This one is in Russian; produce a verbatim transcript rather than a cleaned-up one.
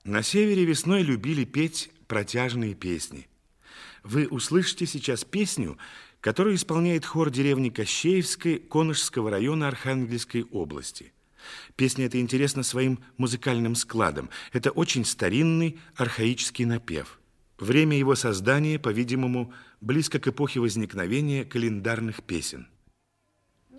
На севере весной любили петь протяжные песни. Вы услышите сейчас песню, которую исполняет хор деревни Кощеевской Конышского района Архангельской области. Песня эта интересна своим музыкальным складом. Это очень старинный архаический напев. Время его создания, по-видимому, близко к эпохе возникновения календарных песен.